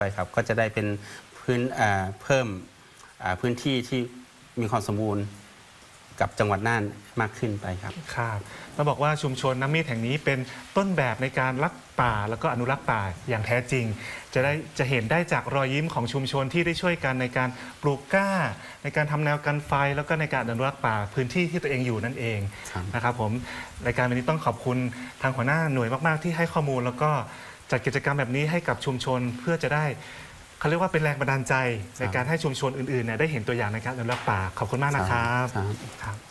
ไปครับก็จะได้เป็นเพิ่มพื้นที่ที่มีความสมบูรณ์กับจังหวัดน่านมากขึ้นไปครับครับเราบอกว่าชุมชนน้ำมีดแห่งนี้เป็นต้นแบบในการรักป่าแล้วก็อนุรักษ์ป่าอย่างแท้จริงจะเห็นได้จากรอยยิ้มของชุมชนที่ได้ช่วยกันในการปลูกกล้าในการทำแนวกันไฟแล้วก็ในการอนุรักษ์ป่าพื้นที่ที่ตัวเองอยู่นั่นเองนะครับผมรายการวันนี้ต้องขอบคุณทางหัวหน้าหน่วยมากๆที่ให้ข้อมูลแล้วก็จัดกิจกรรมแบบนี้ให้กับชุมชนเพื่อจะได้เขาเรียกว่าเป็นแรงบันดาลใจในการให้ชุมชนอื่นๆได้เห็นตัวอย่างในการอนุรักษ์ป่าขอบคุณมากนะครับ